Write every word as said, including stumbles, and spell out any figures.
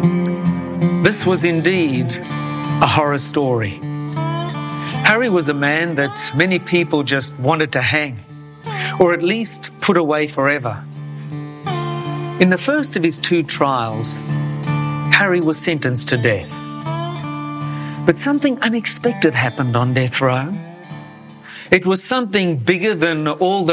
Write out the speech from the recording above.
This was indeed a horror story. Harry was a man that many people just wanted to hang, or at least put away forever. In the first of his two trials, Harry was sentenced to death. But something unexpected happened on death row. It was something bigger than all the